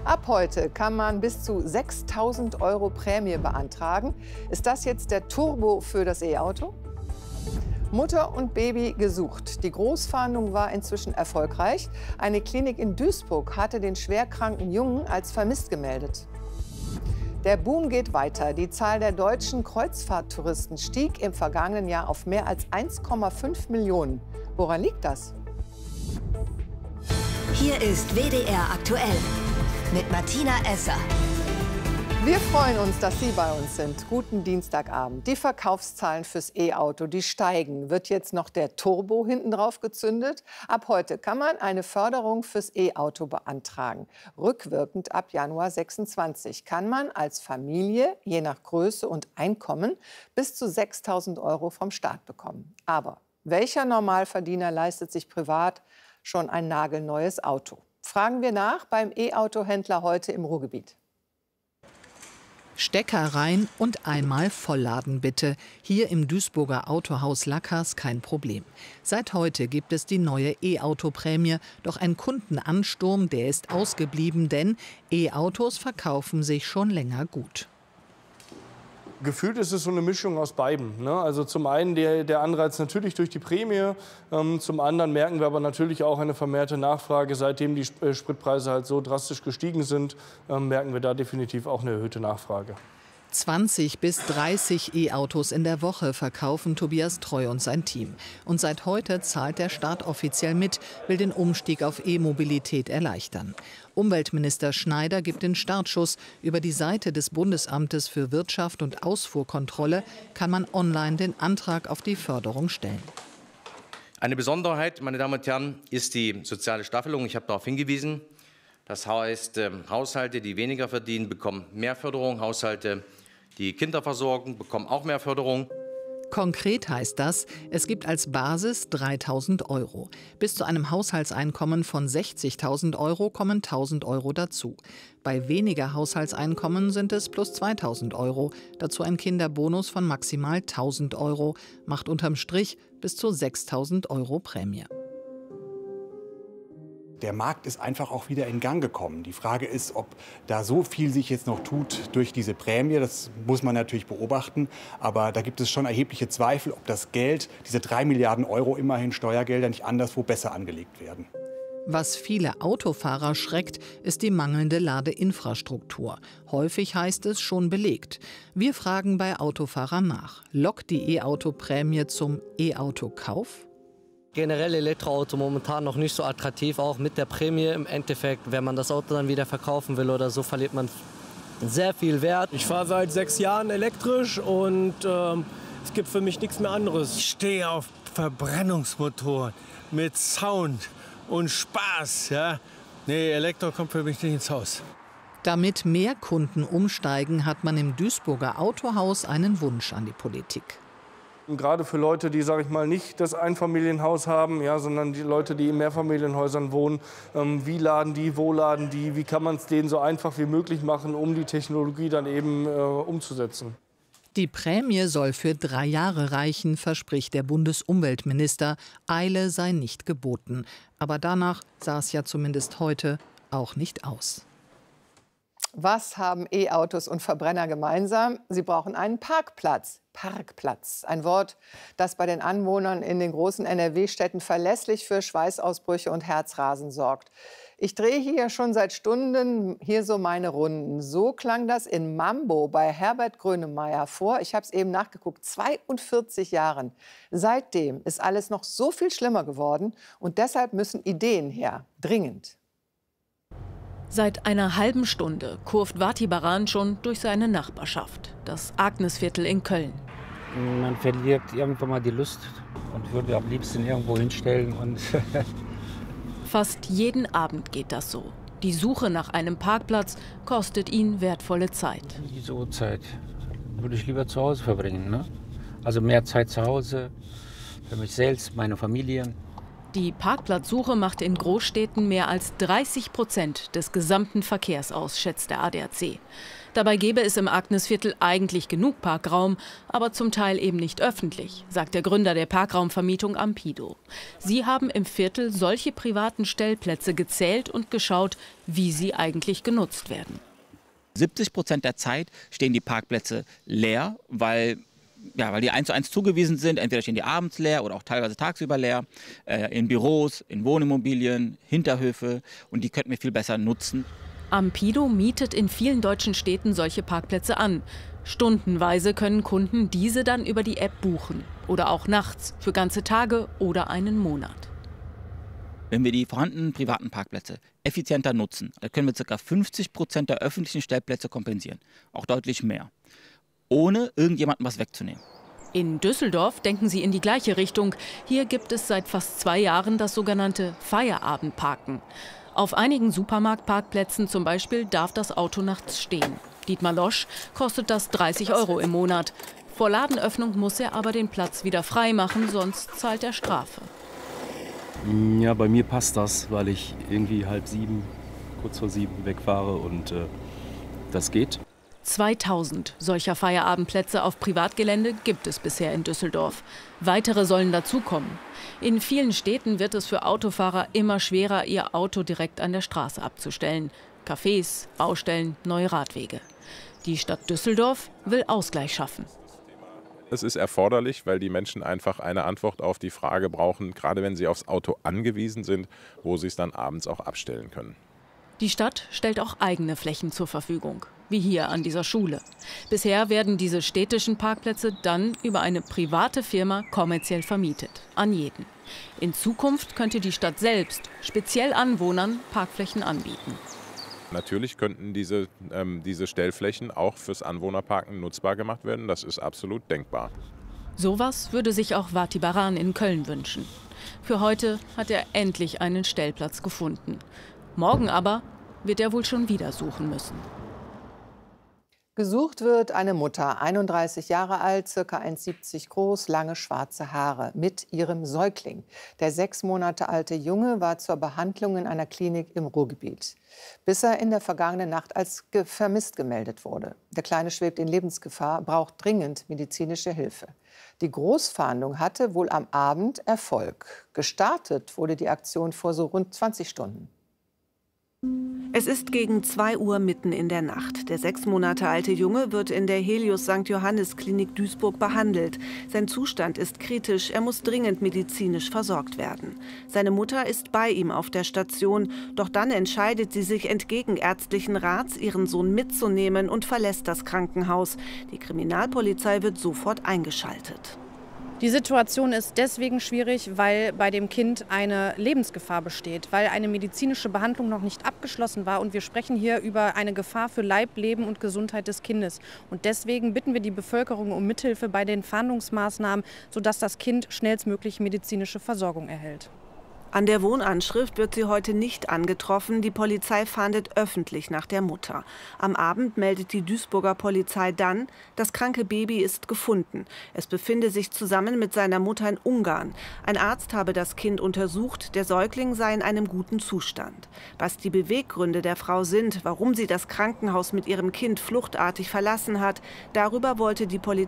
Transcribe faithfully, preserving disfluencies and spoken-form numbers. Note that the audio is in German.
Ab heute kann man bis zu sechstausend Euro Prämie beantragen. Ist das jetzt der Turbo für das E-Auto? Mutter und Baby gesucht. Die Großfahndung war inzwischen erfolgreich. Eine Klinik in Duisburg hatte den schwerkranken Jungen als vermisst gemeldet. Der Boom geht weiter. Die Zahl der deutschen Kreuzfahrttouristen stieg im vergangenen Jahr auf mehr als eins Komma fünf Millionen. Woran liegt das? Hier ist W D R aktuell mit Martina Esser. Wir freuen uns, dass Sie bei uns sind. Guten Dienstagabend. Die Verkaufszahlen fürs E-Auto, die steigen. Wird jetzt noch der Turbo hinten drauf gezündet? Ab heute kann man eine Förderung fürs E-Auto beantragen. Rückwirkend ab Januar sechsundzwanzig kann man als Familie, je nach Größe und Einkommen, bis zu sechstausend Euro vom Staat bekommen. Aber welcher Normalverdiener leistet sich privat schon ein nagelneues Auto? Fragen wir nach beim E-Auto-Händler heute im Ruhrgebiet. Stecker rein und einmal vollladen bitte. Hier im Duisburger Autohaus Lackers kein Problem. Seit heute gibt es die neue E-Auto-Prämie. Doch ein Kundenansturm, der ist ausgeblieben, denn E-Autos verkaufen sich schon länger gut. Gefühlt ist es so eine Mischung aus beidem. Ne? Also zum einen der, der Anreiz natürlich durch die Prämie, ähm, zum anderen merken wir aber natürlich auch eine vermehrte Nachfrage. Seitdem die äh, Spritpreise halt so drastisch gestiegen sind, ähm, merken wir da definitiv auch eine erhöhte Nachfrage. zwanzig bis dreißig E-Autos in der Woche verkaufen Tobias Treu und sein Team. Und seit heute zahlt der Staat offiziell mit, will den Umstieg auf E-Mobilität erleichtern. Umweltminister Schneider gibt den Startschuss. Über die Seite des Bundesamtes für Wirtschaft und Ausfuhrkontrolle kann man online den Antrag auf die Förderung stellen. Eine Besonderheit, meine Damen und Herren, ist die soziale Staffelung. Ich habe darauf hingewiesen. Das heißt, äh, Haushalte, die weniger verdienen, bekommen mehr Förderung. Haushalte, die Kinder versorgen, bekommen auch mehr Förderung. Konkret heißt das, es gibt als Basis dreitausend Euro. Bis zu einem Haushaltseinkommen von sechzigtausend Euro kommen tausend Euro dazu. Bei weniger Haushaltseinkommen sind es plus zweitausend Euro. Dazu ein Kinderbonus von maximal tausend Euro. Macht unterm Strich bis zu sechstausend Euro Prämie. Der Markt ist einfach auch wieder in Gang gekommen. Die Frage ist, ob da so viel sich jetzt noch tut durch diese Prämie. Das muss man natürlich beobachten. Aber da gibt es schon erhebliche Zweifel, ob das Geld, diese drei Milliarden Euro immerhin Steuergelder, nicht anderswo besser angelegt werden. Was viele Autofahrer schreckt, ist die mangelnde Ladeinfrastruktur. Häufig heißt es schon belegt. Wir fragen bei Autofahrern nach. Lockt die E-Auto-Prämie zum E-Auto-Kauf? Generell Elektroauto momentan noch nicht so attraktiv, auch mit der Prämie. Im Endeffekt, wenn man das Auto dann wieder verkaufen will oder so, verliert man sehr viel Wert. Ich fahre seit sechs Jahren elektrisch und ähm, es gibt für mich nichts mehr anderes. Ich stehe auf Verbrennungsmotoren mit Sound und Spaß. Ja? Nee, Elektro kommt für mich nicht ins Haus. Damit mehr Kunden umsteigen, hat man im Duisburger Autohaus einen Wunsch an die Politik. Gerade für Leute, die, sage ich mal, nicht das Einfamilienhaus haben, ja, sondern die Leute, die in Mehrfamilienhäusern wohnen, ähm, wie laden die, wo laden die, wie kann man es denen so einfach wie möglich machen, um die Technologie dann eben äh, umzusetzen. Die Prämie soll für drei Jahre reichen, verspricht der Bundesumweltminister. Eile sei nicht geboten. Aber danach sah es ja zumindest heute auch nicht aus. Was haben E-Autos und Verbrenner gemeinsam? Sie brauchen einen Parkplatz. Parkplatz, ein Wort, das bei den Anwohnern in den großen N R W-Städten verlässlich für Schweißausbrüche und Herzrasen sorgt. Ich drehe hier schon seit Stunden hier so meine Runden. So klang das in Mambo bei Herbert Grönemeyer vor. Ich habe es eben nachgeguckt, zweiundvierzig Jahren. Seitdem ist alles noch so viel schlimmer geworden und deshalb müssen Ideen her, dringend. Seit einer halben Stunde kurvt Vati Baran schon durch seine Nachbarschaft, das Agnesviertel in Köln. Man verliert irgendwann mal die Lust und würde am liebsten irgendwo hinstellen. Und Fast jeden Abend geht das so. Die Suche nach einem Parkplatz kostet ihn wertvolle Zeit. Diese Uhrzeit würde ich lieber zu Hause verbringen. Ne? Also mehr Zeit zu Hause, für mich selbst, meine Familie. Die Parkplatzsuche macht in Großstädten mehr als dreißig Prozent des gesamten Verkehrs aus, schätzt der A D A C. Dabei gäbe es im Agnesviertel eigentlich genug Parkraum, aber zum Teil eben nicht öffentlich, sagt der Gründer der Parkraumvermietung Ampido. Sie haben im Viertel solche privaten Stellplätze gezählt und geschaut, wie sie eigentlich genutzt werden. siebzig Prozent der Zeit stehen die Parkplätze leer, weil Ja, weil die eins zu eins zugewiesen sind. Entweder stehen die abends leer oder auch teilweise tagsüber leer. Äh, in Büros, in Wohnimmobilien, Hinterhöfe. Und die könnten wir viel besser nutzen. Ampido mietet in vielen deutschen Städten solche Parkplätze an. Stundenweise können Kunden diese dann über die App buchen. Oder auch nachts, für ganze Tage oder einen Monat. Wenn wir die vorhandenen privaten Parkplätze effizienter nutzen, dann können wir ca. fünfzig Prozent der öffentlichen Stellplätze kompensieren. Auch deutlich mehr. Ohne irgendjemandem was wegzunehmen. In Düsseldorf denken sie in die gleiche Richtung. Hier gibt es seit fast zwei Jahren das sogenannte Feierabendparken. Auf einigen Supermarktparkplätzen zum Beispiel darf das Auto nachts stehen. Dietmar Losch kostet das dreißig Euro im Monat. Vor Ladenöffnung muss er aber den Platz wieder frei machen, sonst zahlt er Strafe. Ja, bei mir passt das, weil ich irgendwie halb sieben, kurz vor sieben wegfahre und äh, das geht. zweitausend solcher Feierabendplätze auf Privatgelände gibt es bisher in Düsseldorf. Weitere sollen dazukommen. In vielen Städten wird es für Autofahrer immer schwerer, ihr Auto direkt an der Straße abzustellen. Cafés, Baustellen, neue Radwege. Die Stadt Düsseldorf will Ausgleich schaffen. Es ist erforderlich, weil die Menschen einfach eine Antwort auf die Frage brauchen, gerade wenn sie aufs Auto angewiesen sind, wo sie es dann abends auch abstellen können. Die Stadt stellt auch eigene Flächen zur Verfügung, wie hier an dieser Schule. Bisher werden diese städtischen Parkplätze dann über eine private Firma kommerziell vermietet, an jeden. In Zukunft könnte die Stadt selbst speziell Anwohnern Parkflächen anbieten. Natürlich könnten diese, ähm, diese Stellflächen auch fürs Anwohnerparken nutzbar gemacht werden. Das ist absolut denkbar. Sowas würde sich auch Vati Baran in Köln wünschen. Für heute hat er endlich einen Stellplatz gefunden. Morgen aber wird er wohl schon wieder suchen müssen. Gesucht wird eine Mutter, einunddreißig Jahre alt, ca. eins Komma siebzig groß, lange schwarze Haare, mit ihrem Säugling. Der sechs Monate alte Junge war zur Behandlung in einer Klinik im Ruhrgebiet, bis er in der vergangenen Nacht als vermisst gemeldet wurde. Der Kleine schwebt in Lebensgefahr, braucht dringend medizinische Hilfe. Die Großfahndung hatte wohl am Abend Erfolg. Gestartet wurde die Aktion vor so rund zwanzig Stunden. Es ist gegen zwei Uhr mitten in der Nacht. Der sechs Monate alte Junge wird in der Helios Sankt Johannes Klinik Duisburg behandelt. Sein Zustand ist kritisch, er muss dringend medizinisch versorgt werden. Seine Mutter ist bei ihm auf der Station, doch dann entscheidet sie sich entgegen ärztlichen Rats, ihren Sohn mitzunehmen und verlässt das Krankenhaus. Die Kriminalpolizei wird sofort eingeschaltet. Die Situation ist deswegen schwierig, weil bei dem Kind eine Lebensgefahr besteht, weil eine medizinische Behandlung noch nicht abgeschlossen war. Und wir sprechen hier über eine Gefahr für Leib, Leben und Gesundheit des Kindes. Und deswegen bitten wir die Bevölkerung um Mithilfe bei den Fahndungsmaßnahmen, sodass das Kind schnellstmöglich medizinische Versorgung erhält. An der Wohnanschrift wird sie heute nicht angetroffen. Die Polizei fahndet öffentlich nach der Mutter. Am Abend meldet die Duisburger Polizei dann, das kranke Baby ist gefunden. Es befinde sich zusammen mit seiner Mutter in Ungarn. Ein Arzt habe das Kind untersucht, der Säugling sei in einem guten Zustand. Was die Beweggründe der Frau sind, warum sie das Krankenhaus mit ihrem Kind fluchtartig verlassen hat, darüber wollte die Polizei